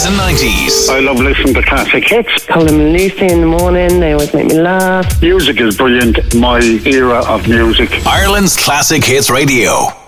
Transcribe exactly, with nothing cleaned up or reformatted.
eighties and nineties. I love listening to classic hits. Colin and Lucy in the morning, they always make me laugh. Music is brilliant. My era of music. Ireland's Classic Hits Radio.